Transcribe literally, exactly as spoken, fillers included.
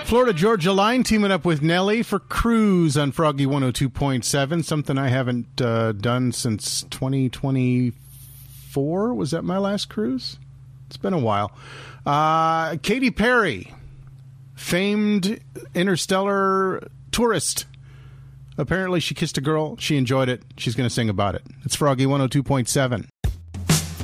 Florida Georgia Line teaming up with Nelly for Cruise on Froggy one oh two point seven, something I haven't uh, done since twenty twenty-four. Was that my last cruise? It's been a while. Uh, Katy Perry, famed interstellar tourist. Apparently she kissed a girl. She enjoyed it. She's going to sing about it. It's Froggy one oh two point seven.